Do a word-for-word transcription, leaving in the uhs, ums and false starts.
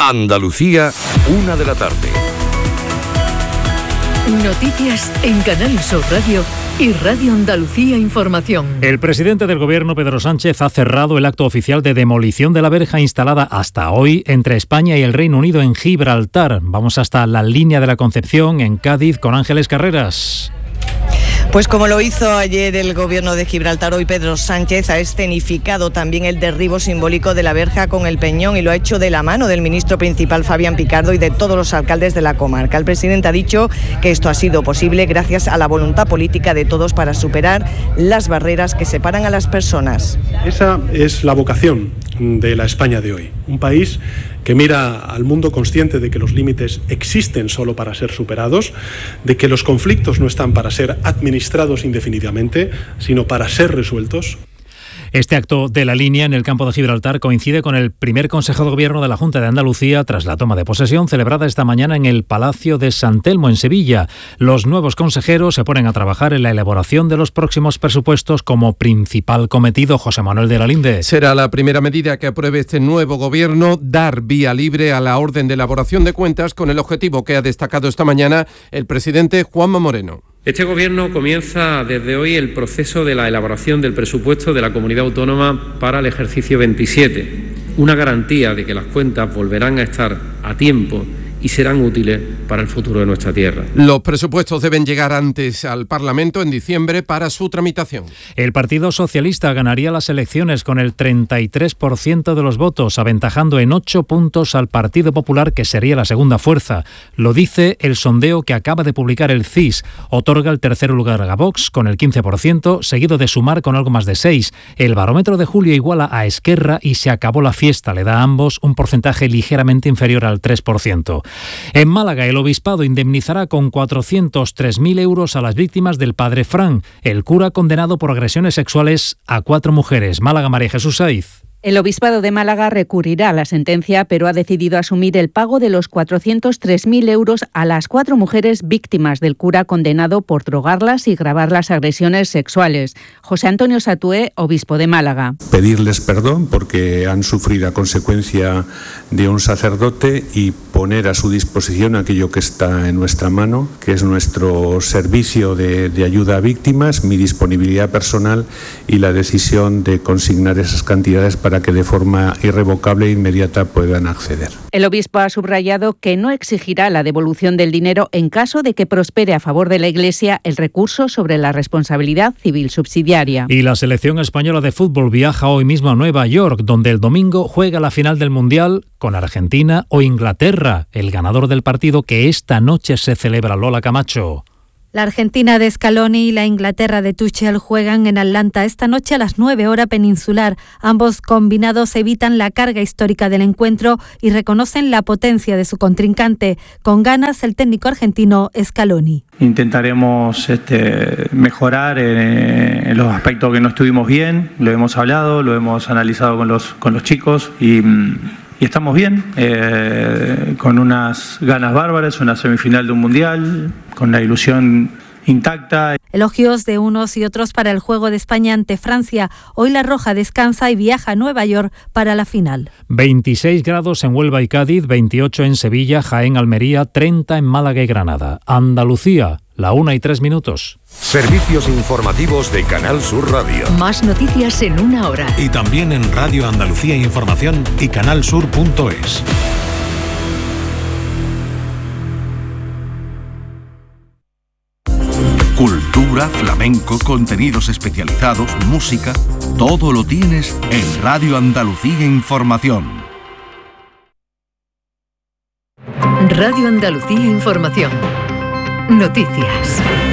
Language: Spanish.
Andalucía, una de la tarde. Noticias en Canal Sur Radio y Radio Andalucía Información. El presidente del Gobierno, Pedro Sánchez, ha cerrado el acto oficial de demolición de la verja instalada hasta hoy entre España y el Reino Unido en Gibraltar. Vamos hasta la línea de la Concepción, en Cádiz, con Ángeles Carreras. Pues como lo hizo ayer el Gobierno de Gibraltar, hoy Pedro Sánchez ha escenificado también el derribo simbólico de la verja con el peñón y lo ha hecho de la mano del ministro principal Fabián Picardo y de todos los alcaldes de la comarca. El presidente ha dicho que esto ha sido posible gracias a la voluntad política de todos para superar las barreras que separan a las personas. Esa es la vocación de la España de hoy, un país que mira al mundo consciente de que los límites existen solo para ser superados, de que los conflictos no están para ser administrados indefinidamente, sino para ser resueltos. Este acto de la línea en el campo de Gibraltar coincide con el primer Consejo de Gobierno de la Junta de Andalucía tras la toma de posesión celebrada esta mañana en el Palacio de San Telmo, en Sevilla. Los nuevos consejeros se ponen a trabajar en la elaboración de los próximos presupuestos como principal cometido. José Manuel de la Linde. Será la primera medida que apruebe este nuevo Gobierno, dar vía libre a la orden de elaboración de cuentas con el objetivo que ha destacado esta mañana el presidente Juanma Moreno. Este Gobierno comienza desde hoy el proceso de la elaboración del presupuesto de la Comunidad Autónoma para el ejercicio veintisiete, una garantía de que las cuentas volverán a estar a tiempo y serán útiles para el futuro de nuestra tierra. Los presupuestos deben llegar antes al Parlamento en diciembre para su tramitación. El Partido Socialista ganaría las elecciones con el treinta y tres por ciento de los votos, aventajando en ocho puntos al Partido Popular, que sería la segunda fuerza. Lo dice el sondeo que acaba de publicar el C I S. Otorga el tercer lugar a Vox con el quince por ciento, seguido de Sumar con algo más de seis. El barómetro de julio iguala a Esquerra y se acabó la fiesta. Le da a ambos un porcentaje ligeramente inferior al tres por ciento. En Málaga, el obispado indemnizará con cuatrocientos tres mil euros a las víctimas del padre Fran, el cura condenado por agresiones sexuales a cuatro mujeres. Málaga, María Jesús Saiz. El obispado de Málaga recurrirá a la sentencia, pero ha decidido asumir el pago de los cuatrocientos tres mil euros a las cuatro mujeres víctimas del cura condenado por drogarlas y grabar las agresiones sexuales. José Antonio Satué, obispo de Málaga. Pedirles perdón porque han sufrido a consecuencia de un sacerdote y poner a su disposición aquello que está en nuestra mano, que es nuestro servicio de, de ayuda a víctimas, mi disponibilidad personal y la decisión de consignar esas cantidades para para que de forma irrevocable e inmediata puedan acceder. El obispo ha subrayado que no exigirá la devolución del dinero en caso de que prospere a favor de la Iglesia el recurso sobre la responsabilidad civil subsidiaria. Y la selección española de fútbol viaja hoy mismo a Nueva York, donde el domingo juega la final del Mundial con Argentina o Inglaterra, el ganador del partido que esta noche se celebra. Lola Camacho. La Argentina de Scaloni y la Inglaterra de Tuchel juegan en Atlanta esta noche a las nueve hora peninsular. Ambos combinados evitan la carga histórica del encuentro y reconocen la potencia de su contrincante. Con ganas, el técnico argentino Scaloni. Intentaremos este, mejorar en, en los aspectos que no estuvimos bien. Lo hemos hablado, lo hemos analizado con los, con los chicos y... Y estamos bien, eh, con unas ganas bárbaras, una semifinal de un mundial, con la ilusión intacta. Elogios de unos y otros para el juego de España ante Francia. Hoy la Roja descansa y viaja a Nueva York para la final. veintiséis grados en Huelva y Cádiz, veintiocho en Sevilla, Jaén, Almería, treinta en Málaga y Granada. Andalucía, la una y tres minutos. Servicios informativos de Canal Sur Radio. Más noticias en una hora. Y también en Radio Andalucía Información y canalsur punto es. Cultura, flamenco, contenidos especializados, música, todo lo tienes en Radio Andalucía Información. Radio Andalucía Información. Noticias.